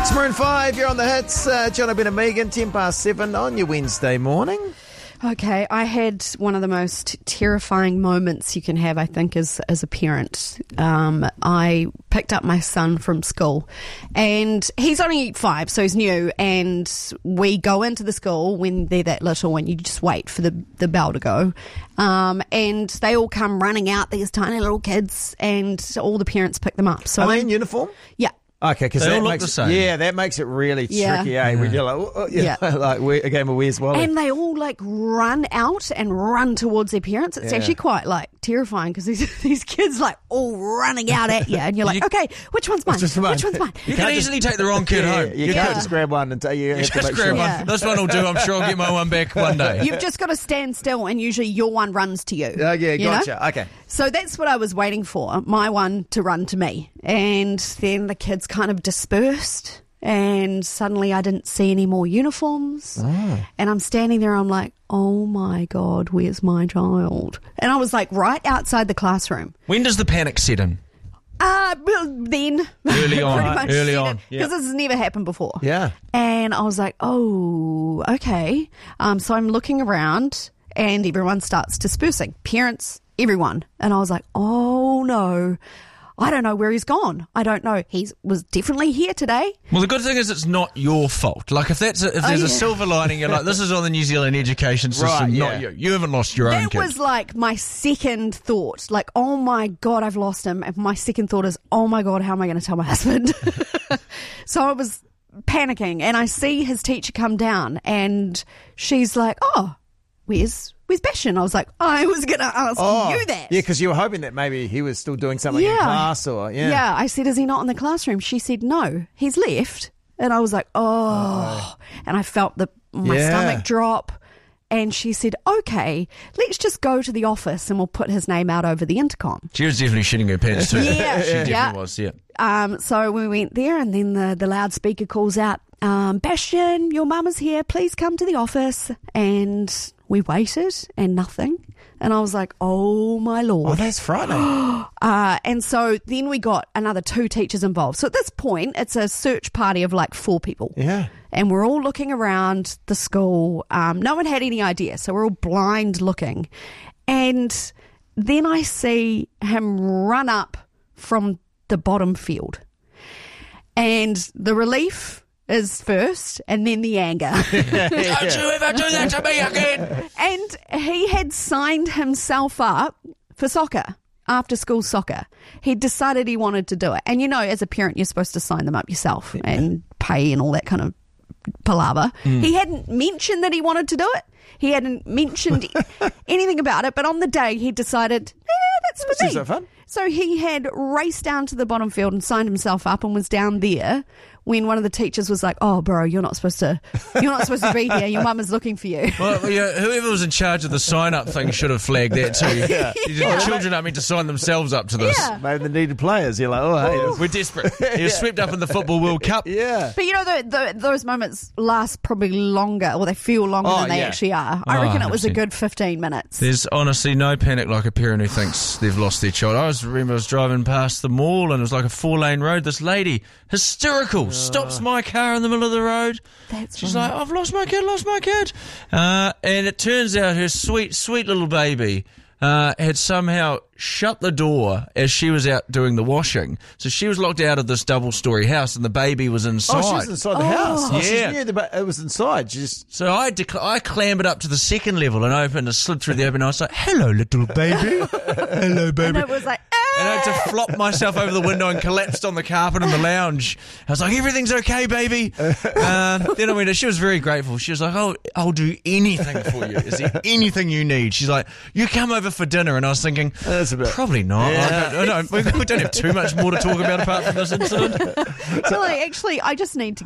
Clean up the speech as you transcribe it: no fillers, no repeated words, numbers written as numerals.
It's Maroon 5, you're on the hits. John, Ben and Megan, 7:10 on your Wednesday morning. Okay, I had one of the most terrifying moments you can have, I think, as a parent. I picked up my son from school, and he's only 5, so he's new, and we go into the school when they're that little, and you just wait for the bell to go. And they all come running out, these tiny little kids, and all the parents pick them up. So Are they in uniform? Yeah. Okay, because They all that look makes the same. Yeah, that makes it really Yeah. tricky, eh? When you're like, like a game of Where's Wally? And they all run out and run towards their parents. It's actually quite terrifying because these kids all running out at you, and you're like, okay, which one's mine? just mine. Which one's mine? You can easily take the wrong kid home. You can't just grab one and tell you. Have to Just make grab sure. one. Yeah. This one will do. I'm sure I'll get my one back one day. You've just got to stand still, and usually your one runs to you. Oh, yeah, you know? gotcha. Okay. So that's what I was waiting for, my one to run to me. And then the kids kind of dispersed, and suddenly I didn't see any more uniforms. And I'm standing there, I'm like, oh my God, where's my child? And I was right outside the classroom. When does the panic set in? Then. Early on. Early on. Because this has never happened before. Yeah. And I was like, oh, okay. So I'm looking around, and everyone starts dispersing. Parents, everyone. And I was like, oh no, I don't know where he's gone. I don't know. He was definitely here today. Well, the good thing is it's not your fault. If there's a silver lining, you're like, this is on the New Zealand education system, Right, yeah. not you. You haven't lost your own That kid. was my second thought. Oh my God, I've lost him. And my second thought is, oh my God, how am I going to tell my husband? So I was panicking, and I see his teacher come down, and she's like, oh, where's Bastion? I was like, I was going to ask you that. Yeah, because you were hoping that maybe he was still doing something in class or, Yeah, I said, is he not in the classroom? She said, no, he's left. And I was like, oh. And I felt my stomach drop. And she said, okay, let's just go to the office and we'll put his name out over the intercom. She was definitely shitting her pants too. Yeah. She definitely Yeah. was, yeah. So we went there, and then the loudspeaker calls out, Bastion, your mum is here. Please come to the office. And we waited, and nothing. And I was like, oh, my Lord. Oh, that's frightening. And so then we got another 2 teachers involved. So at this point, it's a search party of 4 people. Yeah. And we're all looking around the school. No one had any idea, so we're all blind looking. And then I see him run up from the bottom field. And the relief is first, and then the anger. Don't you ever do that to me again. And he had signed himself up for soccer, after school soccer. He'd decided he wanted to do it. And as a parent, you're supposed to sign them up yourself and pay and all that kind of palaver. He hadn't mentioned that he wanted to do it. He hadn't mentioned anything about it. But on the day, he decided, that's for Seems me. like fun. So he had raced down to the bottom field and signed himself up, and was down there when one of the teachers was like, oh, bro, you're not supposed to be here. Your mum is looking for you. Well, yeah, whoever was in charge of the sign-up thing should have flagged that too. Children aren't meant to sign themselves up to this. Yeah. Maybe they needed players. You're like, oh, hey. We're desperate. He was swept up in the Football World Cup. Yeah. But those moments last probably longer, or they feel longer than they actually are. I reckon it was a 100%. good 15 minutes. There's honestly no panic like a parent who thinks they've lost their child. I remember I was driving past the mall, and it was like a 4-lane road. This lady, hysterical, stops my car in the middle of the road. She's like, I've lost my kid. And it turns out her sweet, sweet little baby had somehow shut the door as she was out doing the washing. So she was locked out of this double-storey house, and the baby was inside. Oh, she was inside the house. Oh, Yeah. she knew it was inside. So I clambered up to the second level and slid through the open. I was like, hello, little baby. Hello, baby. And it was like, And I had to flop myself over the window and collapsed on the carpet in the lounge. I was like, everything's okay, baby. Then I went, she was very grateful. She was like, oh, I'll do anything for you. Is there anything you need? She's like, you come over for dinner. And I was thinking, probably not. Yeah. We don't have too much more to talk about apart from this incident. actually, I just need to